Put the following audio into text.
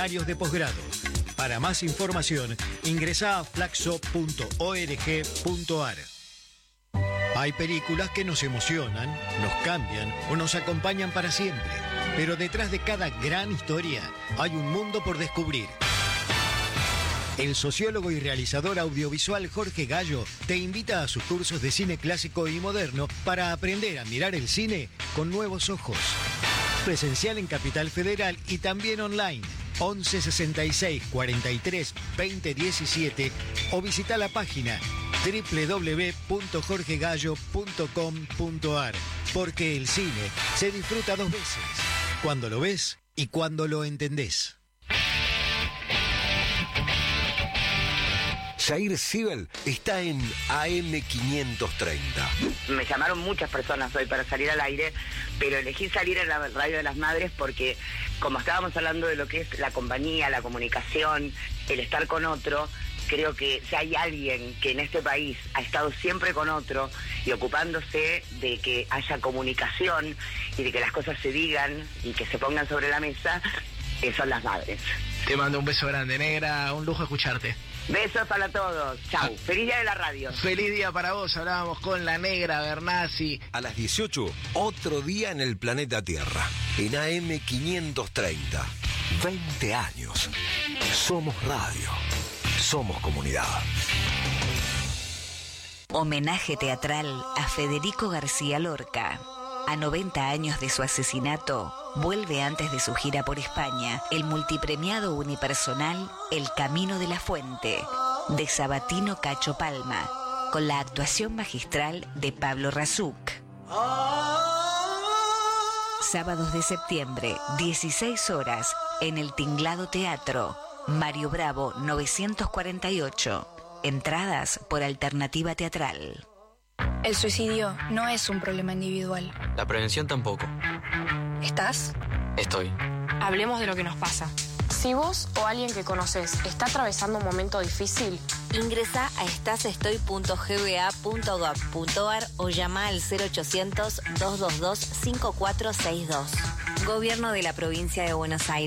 seminarios de posgrado. Para más información, ingresá a flaxo.org.ar. Hay películas que nos emocionan, nos cambian o nos acompañan para siempre. Pero detrás de cada gran historia hay un mundo por descubrir. El sociólogo y realizador audiovisual Jorge Gallo te invita a sus cursos de cine clásico y moderno para aprender a mirar el cine con nuevos ojos. Presencial en Capital Federal y también online. 11 66 43 20 17 o visita la página www.jorgegallo.com.ar, porque el cine se disfruta dos veces, cuando lo ves y cuando lo entendés. Jair Sibel está en AM530. Me llamaron muchas personas hoy para salir al aire, pero elegí salir en la Radio de las Madres porque, como estábamos hablando de lo que es la compañía, la comunicación, el estar con otro, creo que si hay alguien que en este país ha estado siempre con otro y ocupándose de que haya comunicación y de que las cosas se digan y que se pongan sobre la mesa, son las madres. Te mando un beso grande, negra, un lujo escucharte. Besos para todos. Chau. Feliz día de la radio. Feliz día para vos. Hablábamos con la negra Bernasi. A las 18, otro día en el planeta Tierra. En AM530. 20 años. Somos radio. Somos comunidad. Homenaje teatral a Federico García Lorca. A 90 años de su asesinato, vuelve antes de su gira por España el multipremiado unipersonal El Camino de la Fuente, de Sabatino Cacho Palma, con la actuación magistral de Pablo Razúk. Sábados de septiembre, 16 horas, en el Tinglado Teatro, Mario Bravo 948. Entradas por Alternativa Teatral. El suicidio no es un problema individual. La prevención tampoco. ¿Estás? Estoy. Hablemos de lo que nos pasa. Si vos o alguien que conoces está atravesando un momento difícil, ingresa a estasestoy.gba.gov.ar o llama al 0800 222 5462. Gobierno de la Provincia de Buenos Aires.